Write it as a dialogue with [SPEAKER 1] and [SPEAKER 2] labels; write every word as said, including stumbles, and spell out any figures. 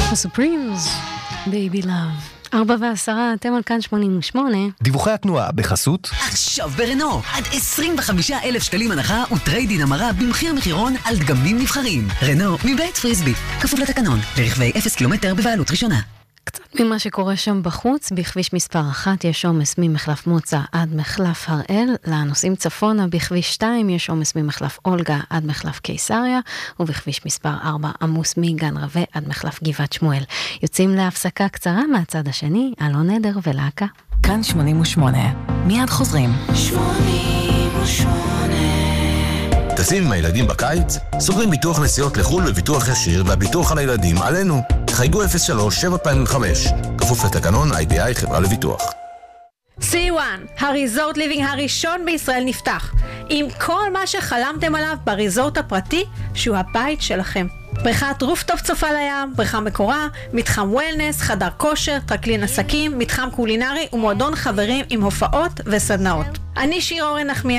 [SPEAKER 1] הסופרימס, בייבי לאב. ארבע ועשרה, אתם על כאן שמונים ושמונה.
[SPEAKER 2] דיווחי התנועה בחסות.
[SPEAKER 3] עכשיו ברנו, עד עשרים וחמישה אלף שקלים הנחה וטריידין המרה במחיר מחירון על דגמים נבחרים. רנו מבית פריסבי, כפוף לתקנון, לרכבי אפס קילומטר בבעלות ראשונה.
[SPEAKER 1] קצת ממה שקורה שם בחוץ, בכביש מספר אחת יש עומס ממחלף מוצא עד מחלף הראל, לנוסעים צפונה בכביש שתיים יש עומס ממחלף אולגה עד מחלף קיסריה, ובכביש מספר ארבע עמוס מגן רווה עד מחלף גבעת שמואל. יוצאים להפסקה קצרה מהצד השני, אלון נדר ולהקה.
[SPEAKER 4] כאן שמונים ושמונה, מיד חוזרים.
[SPEAKER 5] שמונים ושמונה.
[SPEAKER 6] טסים עם הילדים בקיץ? סוגרים ביטוח נסיעות לחול וביטוח ישיר והביטוח על הילדים עלינו. חייגו אפס שלוש שבע פעמים חמש. כפוף לתקנון איי בי איי חברה לביטוח.
[SPEAKER 7] סי וואן, הריזורט ליבינג הראשון בישראל נפתח. עם כל מה שחלמתם עליו בריזורט הפרטי, שהוא הבית שלכם. בריכת רופטופ צופה לים, בריכה מקורה, מתחם וולנס, חדר כושר, טרקלין עסקים, מתחם קולינרי ומועדון חברים עם הופעות וסדנאות. אני שיר אורן נחמיה.